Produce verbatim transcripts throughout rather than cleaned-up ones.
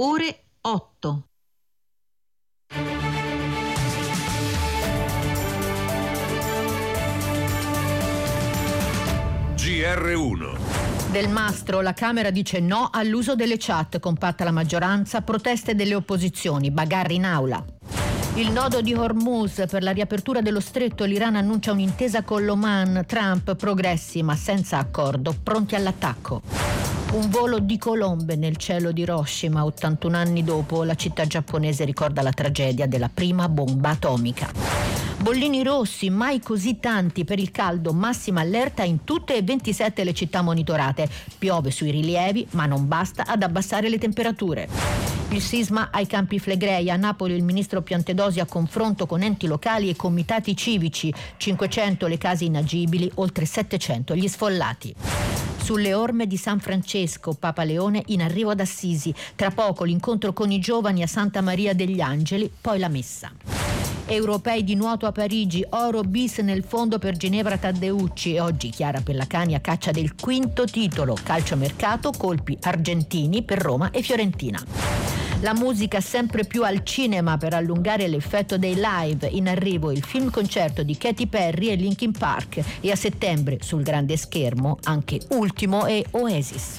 ore otto. G R uno. Del Mastro, la Camera dice no all'uso delle chat, compatta la maggioranza, proteste delle opposizioni, bagarre in aula. Il nodo di Hormuz, per la riapertura dello stretto l'Iran annuncia un'intesa con l'Oman, Trump progressi ma senza accordo, pronti all'attacco. Un volo di colombe nel cielo di Hiroshima, ottantuno anni dopo, la città giapponese ricorda la tragedia della prima bomba atomica. Bollini rossi, mai così tanti per il caldo, massima allerta in tutte e ventisette le città monitorate. Piove sui rilievi, ma non basta ad abbassare le temperature. Il sisma ai Campi Flegrei, a Napoli il ministro Piantedosi a confronto con enti locali e comitati civici, cinquecento le case inagibili, oltre settecento gli sfollati. Sulle orme di San Francesco, Papa Leone in arrivo ad Assisi, tra poco l'incontro con i giovani a Santa Maria degli Angeli, poi la messa. Europei di nuoto a Parigi, oro bis nel fondo per Ginevra Taddeucci e oggi Chiara Pellacani a caccia del quinto titolo, calciomercato, colpi argentini per Roma e Fiorentina. La musica sempre più al cinema per allungare l'effetto dei live, in arrivo il film concerto di Katy Perry e Linkin Park e a settembre sul grande schermo anche Ultimo e Oasis.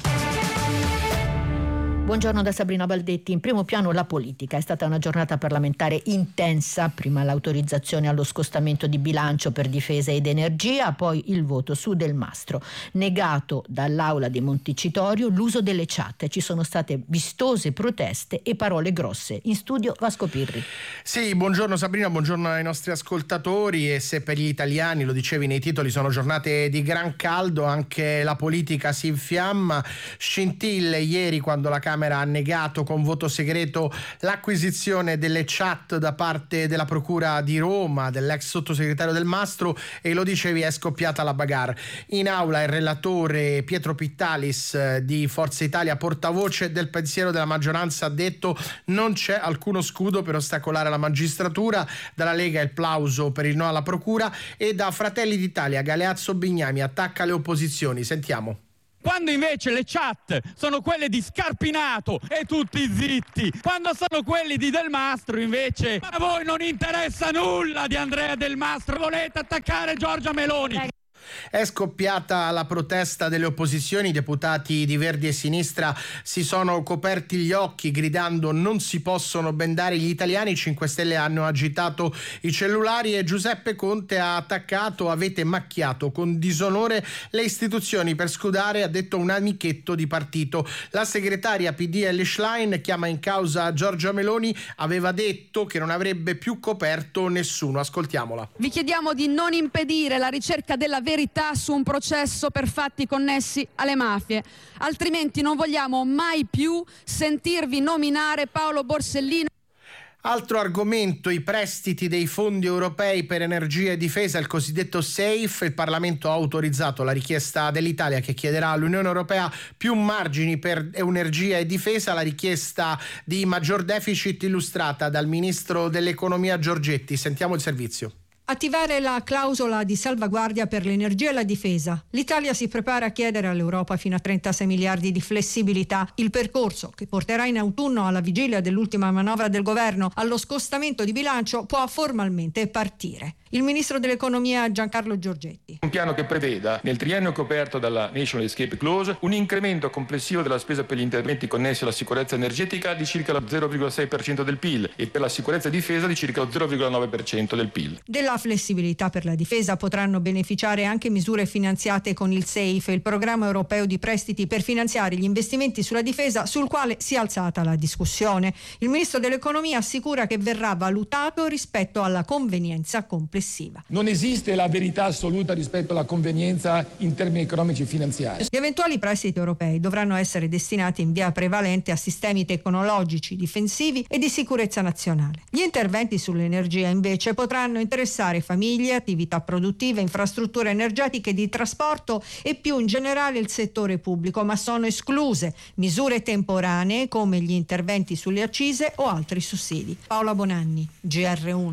Buongiorno da Sabrina Baldetti. In primo piano la politica. È stata una giornata parlamentare intensa, prima l'autorizzazione allo scostamento di bilancio per difesa ed energia, poi il voto su Del Mastro. Negato dall'aula di Montecitorio l'uso delle chat. Ci sono state vistose proteste e parole grosse. In studio Vasco Pirri. Sì, buongiorno Sabrina, buongiorno ai nostri ascoltatori. E se per gli italiani, lo dicevi nei titoli, sono giornate di gran caldo, anche la politica si infiamma. Scintille ieri quando la Camera ha negato con voto segreto l'acquisizione delle chat da parte della Procura di Roma, dell'ex sottosegretario Del Mastro, e lo dicevi, è scoppiata la bagarre. In aula il relatore Pietro Pittalis di Forza Italia, portavoce del pensiero della maggioranza, ha detto non c'è alcuno scudo per ostacolare la magistratura. Dalla Lega il plauso per il no alla Procura e da Fratelli d'Italia Galeazzo Bignami attacca le opposizioni. Sentiamo. Quando invece le chat sono quelle di Scarpinato e tutti zitti, quando sono quelli di Del Mastro invece a voi non interessa nulla di Andrea Del Mastro, volete attaccare Giorgia Meloni. È scoppiata la protesta delle opposizioni, i deputati di Verdi e Sinistra si sono coperti gli occhi gridando non si possono bendare gli italiani. I cinque Stelle hanno agitato i cellulari e Giuseppe Conte ha attaccato: avete macchiato con disonore le istituzioni per scudare, ha detto, un amichetto di partito. La segretaria P D Elly Schlein chiama in causa Giorgia Meloni, aveva detto che non avrebbe più coperto nessuno. Ascoltiamola. Vi chiediamo di non impedire la ricerca della verità su un processo per fatti connessi alle mafie, altrimenti non vogliamo mai più sentirvi nominare Paolo Borsellino. Altro argomento, i prestiti dei fondi europei per energia e difesa, il cosiddetto SAFE. Il Parlamento ha autorizzato la richiesta dell'Italia che chiederà all'Unione Europea più margini per energia e difesa, la richiesta di maggior deficit illustrata dal ministro dell'economia Giorgetti. Sentiamo il servizio. Attivare la clausola di salvaguardia per l'energia e la difesa. L'Italia si prepara a chiedere all'Europa fino a trentasei miliardi di flessibilità. Il percorso che porterà in autunno, alla vigilia dell'ultima manovra del governo, allo scostamento di bilancio può formalmente partire. Il ministro dell'economia Giancarlo Giorgetti. Un piano che preveda, nel triennio coperto dalla National Escape Clause, un incremento complessivo della spesa per gli interventi connessi alla sicurezza energetica di circa lo zero virgola sei per cento del P I L e per la sicurezza e difesa di circa lo zero virgola nove per cento del P I L. Della flessibilità per la difesa potranno beneficiare anche misure finanziate con il SAFE, il programma europeo di prestiti per finanziare gli investimenti sulla difesa, sul quale si è alzata la discussione. Il ministro dell'economia assicura che verrà valutato rispetto alla convenienza complessiva. Non esiste la verità assoluta rispetto alla convenienza in termini economici e finanziari. Gli eventuali prestiti europei dovranno essere destinati in via prevalente a sistemi tecnologici, difensivi e di sicurezza nazionale. Gli interventi sull'energia invece potranno interessare famiglie, attività produttive, infrastrutture energetiche, di trasporto e più in generale il settore pubblico, ma sono escluse misure temporanee come gli interventi sulle accise o altri sussidi. Paola Bonanni, G R uno.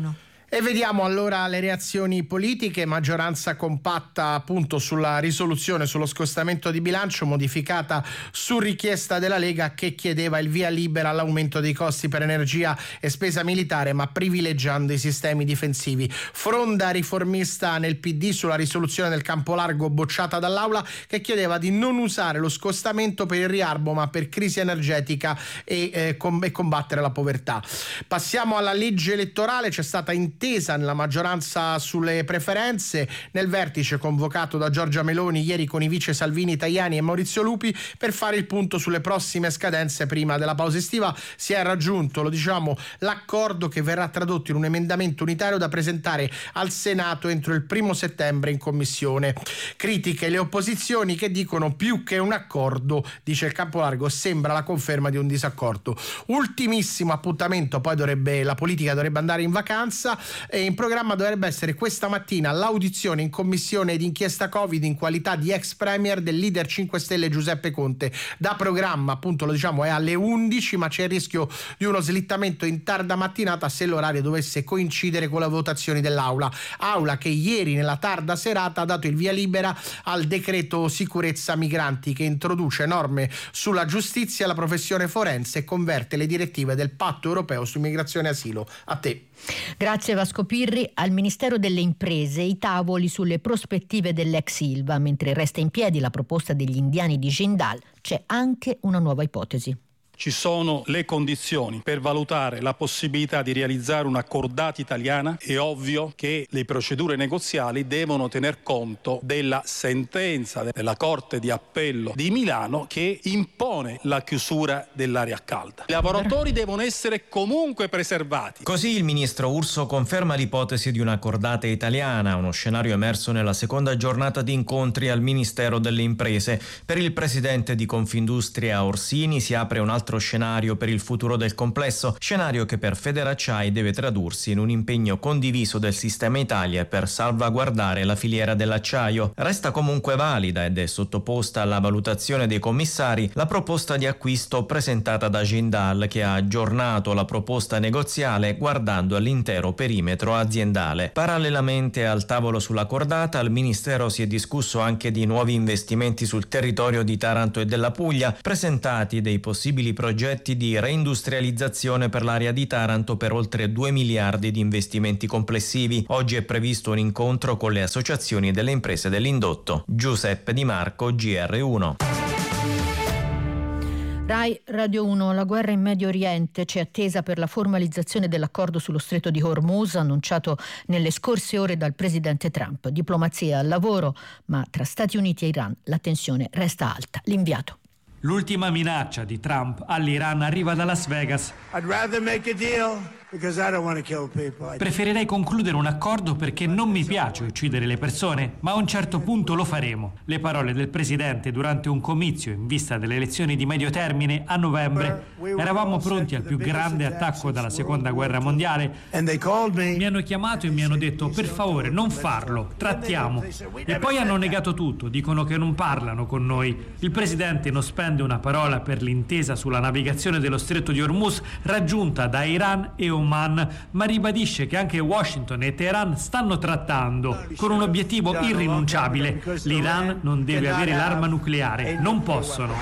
E vediamo allora le reazioni politiche. Maggioranza compatta appunto sulla risoluzione sullo scostamento di bilancio, modificata su richiesta della Lega, che chiedeva il via libera all'aumento dei costi per energia e spesa militare, ma privilegiando i sistemi difensivi. Fronda riformista nel P D sulla risoluzione del campo largo bocciata dall'Aula, che chiedeva di non usare lo scostamento per il riarmo ma per crisi energetica e, eh, com- e combattere la povertà. Passiamo alla legge elettorale. C'è stata intesa nella maggioranza sulle preferenze nel vertice convocato da Giorgia Meloni ieri con i vice Salvini, Tajani e Maurizio Lupi per fare il punto sulle prossime scadenze prima della pausa estiva. Si è raggiunto, lo diciamo, l'accordo che verrà tradotto in un emendamento unitario da presentare al Senato entro il primo settembre in commissione. Critiche le opposizioni, che dicono più che un accordo, dice il campo largo, sembra la conferma di un disaccordo. Ultimissimo appuntamento, poi dovrebbe la politica dovrebbe andare in vacanza. E in programma dovrebbe essere questa mattina l'audizione in commissione d'inchiesta Covid in qualità di ex premier del leader cinque Stelle Giuseppe Conte. Da programma, appunto, lo diciamo, è alle undici, ma c'è il rischio di uno slittamento in tarda mattinata se l'orario dovesse coincidere con le votazioni dell'Aula. Aula che ieri nella tarda serata ha dato il via libera al decreto sicurezza migranti, che introduce norme sulla giustizia e la professione forense e converte le direttive del patto europeo su migrazione e asilo. A te. Grazie Vasco Pirri. Al Ministero delle Imprese i tavoli sulle prospettive dell'ex Ilva. Mentre resta in piedi la proposta degli indiani di Jindal, c'è anche una nuova ipotesi. Ci sono le condizioni per valutare la possibilità di realizzare una cordata italiana. È ovvio che le procedure negoziali devono tener conto della sentenza della Corte di Appello di Milano che impone la chiusura dell'area calda. I lavoratori devono essere comunque preservati. Così il ministro Urso conferma l'ipotesi di una cordata italiana, uno scenario emerso nella seconda giornata di incontri al Ministero delle Imprese. Per il presidente di Confindustria Orsini si apre un altro scenario per il futuro del complesso, scenario che per Federacciai deve tradursi in un impegno condiviso del sistema Italia per salvaguardare la filiera dell'acciaio. Resta comunque valida ed è sottoposta alla valutazione dei commissari la proposta di acquisto presentata da Jindal, che ha aggiornato la proposta negoziale guardando all'intero perimetro aziendale. Parallelamente al tavolo sulla cordata, al Ministero si è discusso anche di nuovi investimenti sul territorio di Taranto e della Puglia, presentati dei possibili progetti di reindustrializzazione per l'area di Taranto per oltre due miliardi di investimenti complessivi. Oggi è previsto un incontro con le associazioni delle imprese dell'indotto. Giuseppe Di Marco, G R uno. Rai Radio uno, la guerra in Medio Oriente c'è attesa per la formalizzazione dell'accordo sullo stretto di Hormuz annunciato nelle scorse ore dal presidente Trump. Diplomazia al lavoro, ma tra Stati Uniti e Iran la tensione resta alta. L'inviato. L'ultima minaccia di Trump all'Iran arriva da Las Vegas. I'd rather make a deal because I don't want to kill people. Preferirei concludere un accordo perché non mi piace uccidere le persone, ma a un certo punto lo faremo. Le parole del presidente durante un comizio in vista delle elezioni di medio termine a novembre. Eravamo pronti al più grande attacco dalla seconda guerra mondiale. Mi hanno chiamato e mi hanno detto: per favore non farlo, trattiamo. E poi hanno negato tutto, dicono che non parlano con noi. Il presidente non spende una parola per l'intesa sulla navigazione dello stretto di Hormuz raggiunta da Iran e Oman, ma ribadisce che anche Washington e Teheran stanno trattando con un obiettivo irrinunciabile: l'Iran non deve avere l'arma nucleare, non possono.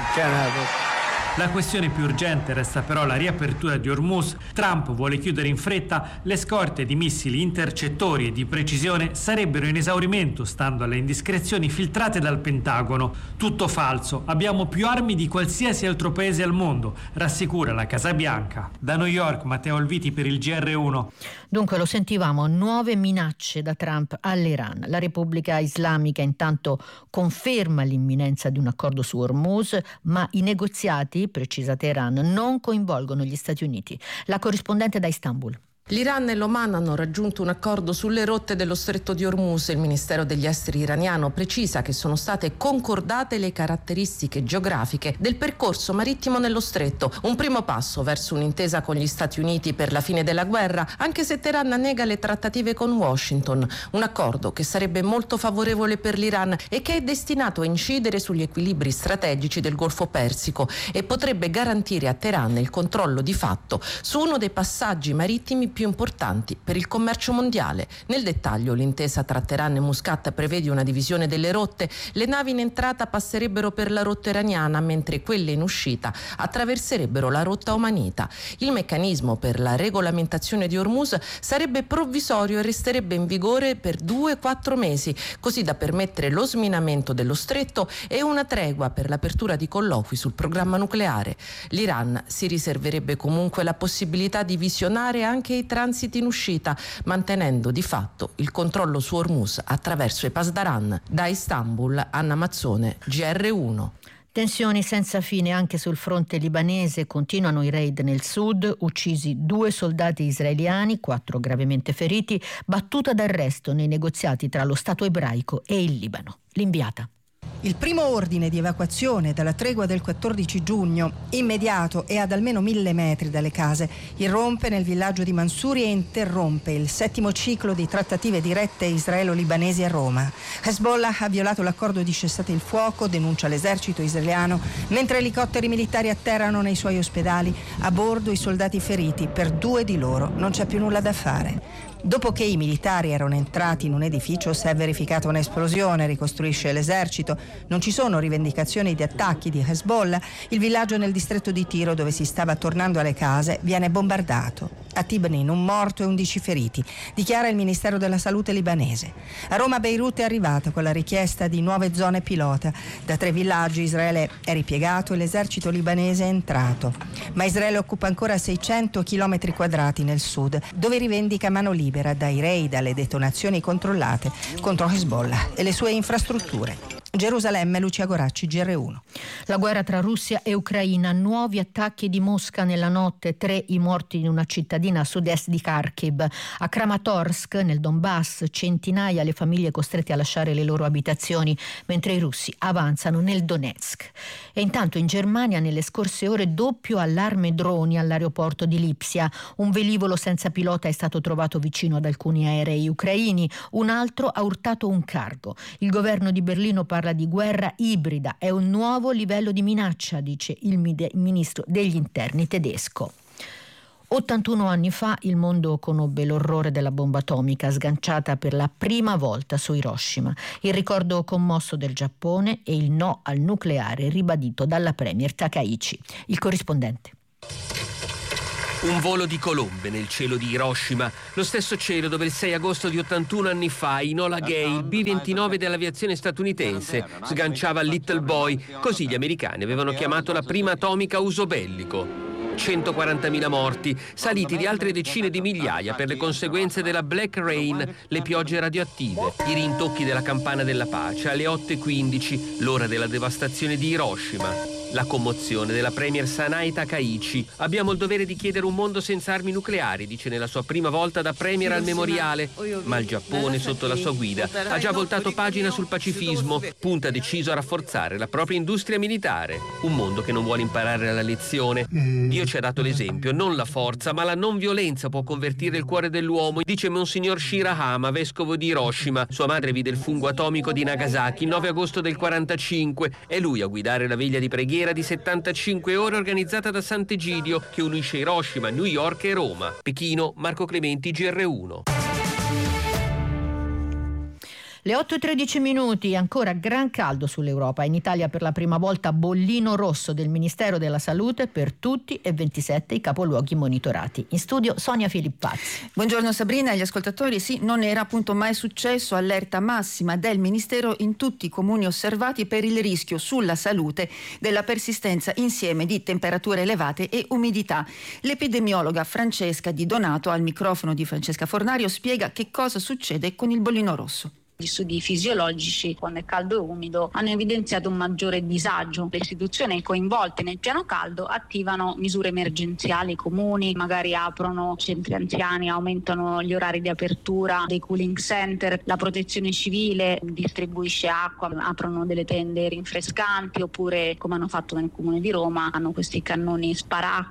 La questione più urgente resta però la riapertura di Hormuz. Trump vuole chiudere in fretta. Le scorte di missili intercettori e di precisione sarebbero in esaurimento, stando alle indiscrezioni filtrate dal Pentagono. Tutto falso. Abbiamo più armi di qualsiasi altro paese al mondo, rassicura la Casa Bianca. Da New York, Matteo Olviti per il G R uno. Dunque, lo sentivamo, nuove minacce da Trump all'Iran. La Repubblica Islamica intanto conferma l'imminenza di un accordo su Hormuz, ma i negoziati, precisa Teheran, non coinvolgono gli Stati Uniti. La corrispondente da Istanbul. L'Iran e l'Oman hanno raggiunto un accordo sulle rotte dello stretto di Hormuz. Il Ministero degli Esteri iraniano precisa che sono state concordate le caratteristiche geografiche del percorso marittimo nello stretto, un primo passo verso un'intesa con gli Stati Uniti per la fine della guerra, anche se Teheran nega le trattative con Washington. Un accordo che sarebbe molto favorevole per l'Iran e che è destinato a incidere sugli equilibri strategici del Golfo Persico e potrebbe garantire a Teheran il controllo di fatto su uno dei passaggi marittimi più più importanti per il commercio mondiale. Nel dettaglio, l'intesa tra Teheran e Muscat prevede una divisione delle rotte. Le navi in entrata passerebbero per la rotta iraniana, mentre quelle in uscita attraverserebbero la rotta omanita. Il meccanismo per la regolamentazione di Hormuz sarebbe provvisorio e resterebbe in vigore per due quattro mesi, così da permettere lo sminamento dello stretto e una tregua per l'apertura di colloqui sul programma nucleare. L'Iran si riserverebbe comunque la possibilità di visionare anche i transiti in uscita, mantenendo di fatto il controllo su Hormuz attraverso i Pasdaran. Da Istanbul, Anna Mazzone, G R uno. Tensioni senza fine anche sul fronte libanese, continuano i raid nel sud, uccisi due soldati israeliani, quattro gravemente feriti, battuta d'arresto nei negoziati tra lo Stato ebraico e il Libano. L'inviata. Il primo ordine di evacuazione dalla tregua del quattordici giugno, immediato e ad almeno mille metri dalle case, irrompe nel villaggio di Mansuri e interrompe il settimo ciclo di trattative dirette israelo-libanesi a Roma. Hezbollah ha violato l'accordo di cessate il fuoco, denuncia l'esercito israeliano, mentre elicotteri militari atterrano nei suoi ospedali, a bordo i soldati feriti. Per due di loro non c'è più nulla da fare. Dopo che i militari erano entrati in un edificio si è verificata un'esplosione, ricostruisce l'esercito. Non ci sono rivendicazioni di attacchi di Hezbollah. Il villaggio nel distretto di Tiro, dove si stava tornando alle case, viene bombardato. A Tibnin un morto e undici feriti, dichiara il Ministero della Salute libanese. A Roma Beirut è arrivata con la richiesta di nuove zone pilota. Da tre villaggi Israele è ripiegato e l'esercito libanese è entrato. Ma Israele occupa ancora seicento chilometri quadrati nel sud, dove rivendica mano libera dai raid alle detonazioni controllate contro Hezbollah e le sue infrastrutture. Gerusalemme, Lucia Goracci, G R uno. La guerra tra Russia e Ucraina, nuovi attacchi di Mosca nella notte, tre i morti in una cittadina a sud-est di Kharkiv. A Kramatorsk, nel Donbass, centinaia le famiglie costrette a lasciare le loro abitazioni, mentre i russi avanzano nel Donetsk. E intanto in Germania, nelle scorse ore, doppio allarme droni all'aeroporto di Lipsia. Un velivolo senza pilota è stato trovato vicino ad alcuni aerei ucraini, un altro ha urtato un cargo. Il governo di Berlino parla di guerra ibrida, è un nuovo livello di minaccia, dice il ministro degli interni tedesco. ottantuno anni fa il mondo conobbe l'orrore della bomba atomica sganciata per la prima volta su Hiroshima, il ricordo commosso del Giappone e il no al nucleare ribadito dalla premier Takaichi. Il corrispondente. Un volo di colombe nel cielo di Hiroshima, lo stesso cielo dove il sei agosto di ottantuno anni fa Enola Gay, il B ventinove dell'aviazione statunitense, sganciava Little Boy, così gli americani avevano chiamato la prima atomica a uso bellico. centoquarantamila morti, saliti di altre decine di migliaia per le conseguenze della Black Rain, le piogge radioattive, i rintocchi della campana della pace alle otto e quindici, l'ora della devastazione di Hiroshima. La commozione della premier Sanae Takaichi. Abbiamo il dovere di chiedere un mondo senza armi nucleari, dice nella sua prima volta da premier al memoriale. Ma il Giappone, sotto la sua guida, ha già voltato pagina sul pacifismo, punta deciso a rafforzare la propria industria militare. Un mondo che non vuole imparare la lezione. Dio ci ha dato l'esempio, non la forza, ma la non violenza può convertire il cuore dell'uomo, dice Monsignor Shirahama, vescovo di Hiroshima. Sua madre vide il fungo atomico di Nagasaki il nove agosto del quarantacinque. È lui a guidare la veglia di preghiera di settantacinque ore organizzata da Sant'Egidio che unisce Hiroshima, New York e Roma. Pechino, Marco Clementi, G R uno. Le otto e tredici minuti, ancora gran caldo sull'Europa. In Italia per la prima volta bollino rosso del Ministero della Salute per tutti e ventisette i capoluoghi monitorati. In studio Sonia Filippazzi. Buongiorno Sabrina e agli ascoltatori. Sì, non era appunto mai successo, allerta massima del Ministero in tutti i comuni osservati per il rischio sulla salute della persistenza insieme di temperature elevate e umidità. L'epidemiologa Francesca Di Donato al microfono di Francesca Fornario spiega che cosa succede con il bollino rosso. Gli studi fisiologici, quando è caldo e umido, hanno evidenziato un maggiore disagio. Le istituzioni coinvolte nel piano caldo attivano misure emergenziali comuni, magari aprono centri anziani, aumentano gli orari di apertura dei cooling center, la protezione civile distribuisce acqua, aprono delle tende rinfrescanti, oppure come hanno fatto nel comune di Roma hanno questi cannoni sparacqua.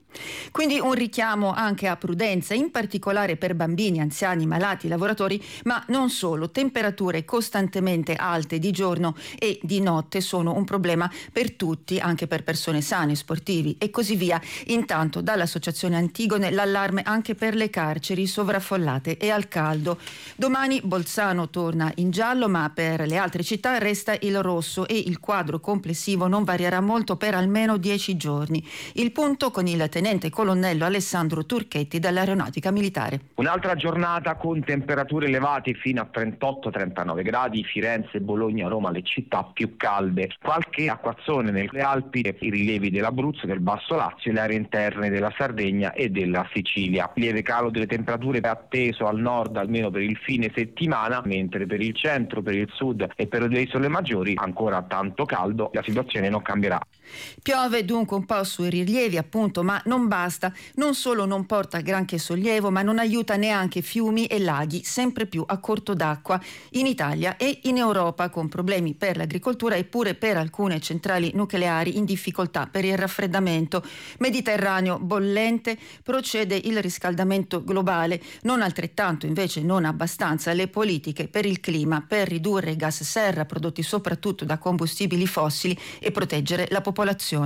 Quindi un richiamo anche a prudenza, in particolare per bambini, anziani, malati, lavoratori, ma non solo. Temperature costantemente alte di giorno e di notte sono un problema per tutti, anche per persone sane, sportivi e così via. Intanto dall'Associazione Antigone l'allarme anche per le carceri sovraffollate e al caldo. Domani Bolzano torna in giallo, ma per le altre città resta il rosso e il quadro complessivo non varierà molto per almeno dieci giorni. Il punto con il tenente colonnello Alessandro Turchetti dell'Aeronautica Militare. Un'altra giornata con temperature elevate fino a trentotto trentanove gradi, Firenze, Bologna, Roma, le città più calde. Qualche acquazzone nelle Alpi, i rilievi dell'Abruzzo, del Basso Lazio, le aree interne della Sardegna e della Sicilia. Lieve calo delle temperature atteso al nord almeno per il fine settimana, mentre per il centro, per il sud e per le isole maggiori ancora tanto caldo, la situazione non cambierà. Piove dunque un po' sui rilievi appunto, ma non basta. Non solo non porta granché sollievo, ma non aiuta neanche fiumi e laghi sempre più a corto d'acqua in Italia e in Europa, con problemi per l'agricoltura e pure per alcune centrali nucleari in difficoltà per il raffreddamento. Mediterraneo bollente, procede il riscaldamento globale, non altrettanto invece non abbastanza le politiche per il clima per ridurre i gas serra prodotti soprattutto da combustibili fossili e proteggere la popolazione.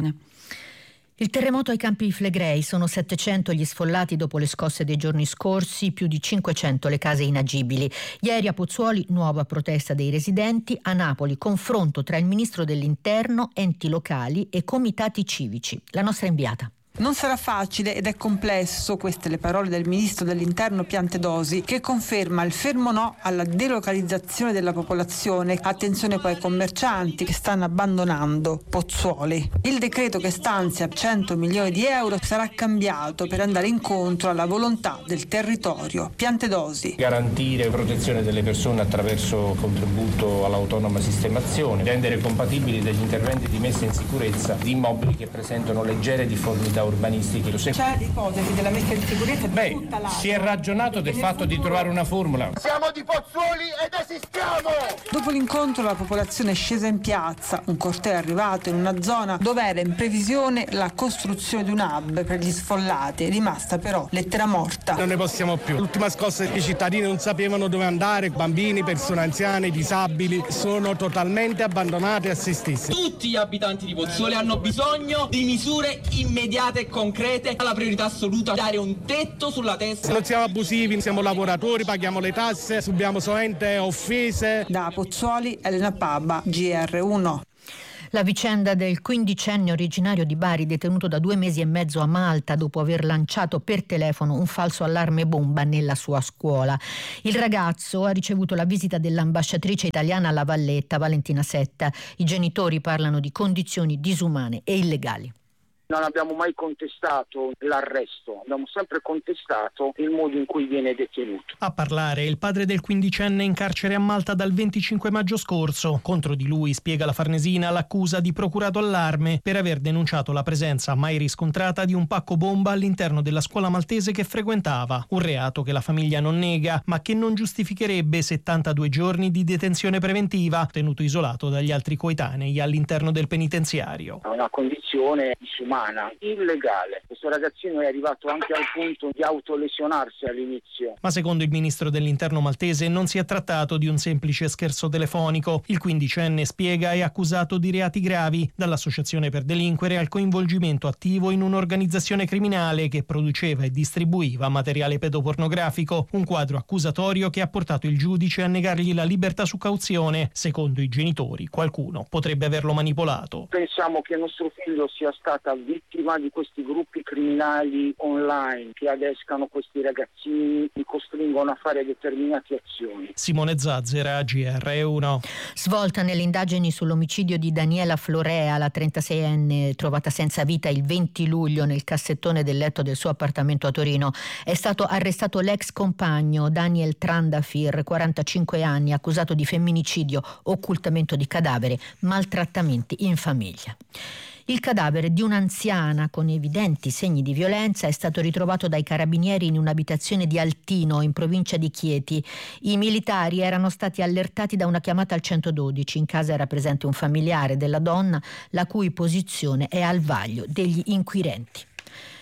Il terremoto ai Campi Flegrei, sono settecento gli sfollati dopo le scosse dei giorni scorsi, più di cinquecento le case inagibili. Ieri a Pozzuoli nuova protesta dei residenti, a Napoli confronto tra il ministro dell'Interno, enti locali e comitati civici. La nostra inviata. Non sarà facile ed è complesso, queste le parole del ministro dell'Interno Piantedosi, che conferma il fermo no alla delocalizzazione della popolazione. Attenzione poi ai commercianti che stanno abbandonando Pozzuoli. Il decreto che stanzia cento milioni di euro sarà cambiato per andare incontro alla volontà del territorio. Piantedosi. Garantire protezione delle persone attraverso contributo all'autonoma sistemazione, rendere compatibili degli interventi di messa in sicurezza di immobili che presentano leggere difformità urbanistiche. C'è l'ipotesi della messa in sicurezza di Beh, tutta l'area. si è ragionato del fatto di trovare una formula. Siamo di Pozzuoli ed esistiamo! Dopo l'incontro la popolazione è scesa in piazza, un corteo è arrivato in una zona dove era in previsione la costruzione di un hub per gli sfollati, è rimasta però lettera morta. Non ne possiamo più. L'ultima scossa i cittadini non sapevano dove andare, bambini, persone anziane, disabili, sono totalmente abbandonati a se stessi. Tutti gli abitanti di Pozzuoli hanno bisogno di misure immediate e concrete. La priorità assoluta è dare un tetto sulla testa. Non siamo abusivi, siamo lavoratori, paghiamo le tasse, subiamo solamente offese. Da Pozzuoli, Elena Pabba, G R uno. La vicenda del quindicenne originario di Bari detenuto da due mesi e mezzo a Malta dopo aver lanciato per telefono un falso allarme bomba nella sua scuola. Il ragazzo ha ricevuto la visita dell'ambasciatrice italiana alla Valletta, Valentina Setta. I genitori parlano di condizioni disumane e illegali. Non abbiamo mai contestato l'arresto, abbiamo sempre contestato il modo in cui viene detenuto. A parlare il padre del quindicenne in carcere a Malta dal venticinque maggio scorso. Contro di lui, spiega la Farnesina, l'accusa di procurato allarme per aver denunciato la presenza mai riscontrata di un pacco bomba all'interno della scuola maltese che frequentava. Un reato che la famiglia non nega, ma che non giustificherebbe settantadue giorni di detenzione preventiva, tenuto isolato dagli altri coetanei all'interno del penitenziario. È una condizione disumana, illegale. Questo ragazzino è arrivato anche al punto di autolesionarsi all'inizio. Ma secondo il ministro dell'Interno maltese non si è trattato di un semplice scherzo telefonico. Il quindicenne, spiega, è accusato di reati gravi, dall'associazione per delinquere al coinvolgimento attivo in un'organizzazione criminale che produceva e distribuiva materiale pedopornografico, un quadro accusatorio che ha portato il giudice a negargli la libertà su cauzione. Secondo i genitori, qualcuno potrebbe averlo manipolato. Pensiamo che nostro figlio sia stata vittima di questi gruppi criminali online che adescano questi ragazzini, li costringono a fare determinate azioni. Simone Zazzera, G R uno. Svolta nelle indagini sull'omicidio di Daniela Florea, la trentaseienne trovata senza vita il venti luglio nel cassettone del letto del suo appartamento a Torino. È stato arrestato l'ex compagno Daniel Trandafir, quarantacinque anni, accusato di femminicidio, occultamento di cadavere, maltrattamenti in famiglia. Il cadavere di un'anziana con evidenti segni di violenza è stato ritrovato dai carabinieri in un'abitazione di Altino, in provincia di Chieti. I militari erano stati allertati da una chiamata al centododici. In casa era presente un familiare della donna, la cui posizione è al vaglio degli inquirenti.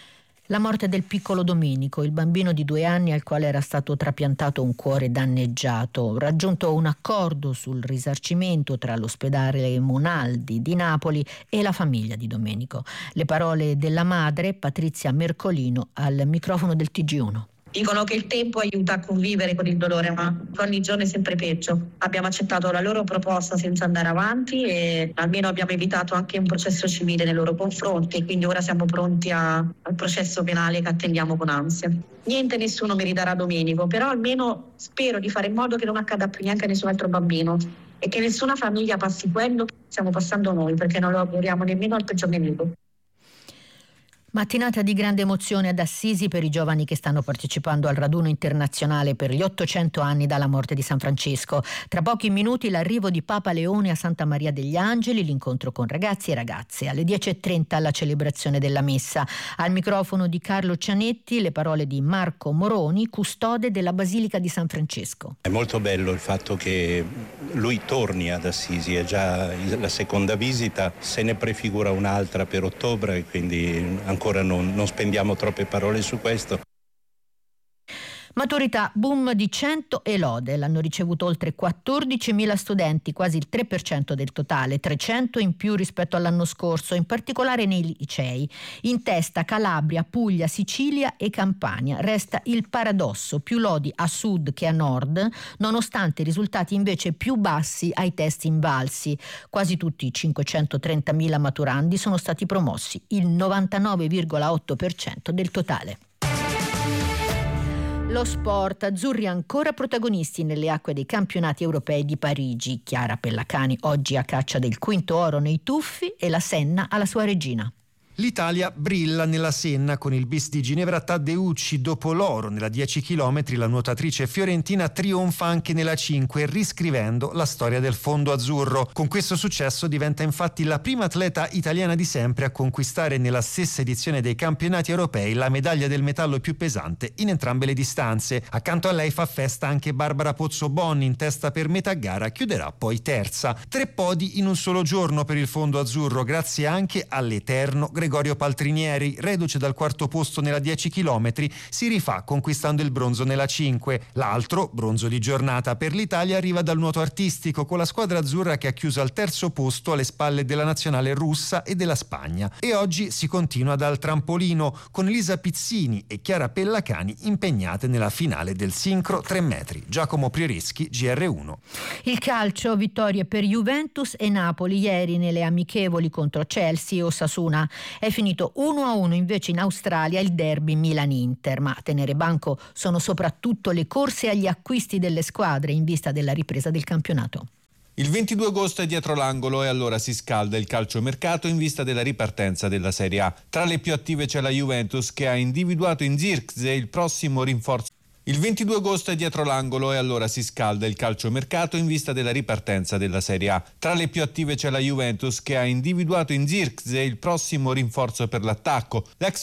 La morte del piccolo Domenico, il bambino di due anni al quale era stato trapiantato un cuore danneggiato. Raggiunto un accordo sul risarcimento tra l'ospedale Monaldi di Napoli e la famiglia di Domenico. Le parole della madre, Patrizia Mercolino, al microfono del T G uno. Dicono che il tempo aiuta a convivere con il dolore, ma ogni giorno è sempre peggio. Abbiamo accettato la loro proposta senza andare avanti e almeno abbiamo evitato anche un processo civile nei loro confronti, quindi ora siamo pronti a, al processo penale che attendiamo con ansia. Niente, nessuno meritarà Domenico, però almeno spero di fare in modo che non accada più neanche a nessun altro bambino e che nessuna famiglia passi quello che stiamo passando noi, perché non lo auguriamo nemmeno al peggior nemico. Mattinata di grande emozione ad Assisi per i giovani che stanno partecipando al raduno internazionale per gli ottocento anni dalla morte di San Francesco. Tra pochi minuti l'arrivo di Papa Leone a Santa Maria degli Angeli, l'incontro con ragazzi e ragazze. Alle dieci e trenta la celebrazione della messa. Al microfono di Carlo Cianetti le parole di Marco Moroni, custode della Basilica di San Francesco. È molto bello il fatto che lui torni ad Assisi, è già la seconda visita, se ne prefigura un'altra per ottobre, quindi ancora non, non spendiamo troppe parole su questo. Maturità, boom di cento e lode. L'hanno ricevuto oltre quattordicimila studenti, quasi il tre per cento del totale, trecento in più rispetto all'anno scorso, in particolare nei licei. In testa Calabria, Puglia, Sicilia e Campania. Resta il paradosso, più lodi a sud che a nord, nonostante i risultati invece più bassi ai test invalsi. Quasi tutti i cinquecentotrentamila maturandi sono stati promossi, il novantanove virgola otto per cento del totale. Lo sport, azzurri ancora protagonisti nelle acque dei campionati europei di Parigi. Chiara Pellacani oggi a caccia del quinto oro nei tuffi e la Senna alla sua regina. L'Italia brilla nella Senna con il bis di Ginevra Taddeucci. Dopo l'oro nella dieci chilometri, la nuotatrice fiorentina trionfa anche nella cinque, riscrivendo la storia del fondo azzurro. Con questo successo diventa infatti la prima atleta italiana di sempre a conquistare nella stessa edizione dei campionati europei la medaglia del metallo più pesante in entrambe le distanze. Accanto a lei fa festa anche Barbara Pozzobon, in testa per metà gara, chiuderà poi terza. Tre podi in un solo giorno per il fondo azzurro, grazie anche all'eterno Gregorio Paltrinieri, reduce dal quarto posto nella dieci chilometri, si rifà conquistando il bronzo nella cinque. L'altro, bronzo di giornata per l'Italia, arriva dal nuoto artistico con la squadra azzurra che ha chiuso al terzo posto alle spalle della nazionale russa e della Spagna. E oggi si continua dal trampolino con Elisa Pizzini e Chiara Pellacani impegnate nella finale del sincro tre metri. Giacomo Prioreschi, G R uno. Il calcio, vittorie per Juventus e Napoli ieri nelle amichevoli contro Chelsea e Osasuna. È finito uno a uno invece in Australia il derby Milan-Inter, ma a tenere banco sono soprattutto le corse agli acquisti delle squadre in vista della ripresa del campionato. Il ventidue agosto è dietro l'angolo e allora si scalda il calciomercato in vista della ripartenza della Serie A. Tra le più attive c'è la Juventus che ha individuato in Zirkzee il prossimo rinforzo. Il ventidue agosto è dietro l'angolo e allora si scalda il calciomercato in vista della ripartenza della Serie A. Tra le più attive c'è la Juventus che ha individuato in Zirkzee il prossimo rinforzo per l'attacco. L'ex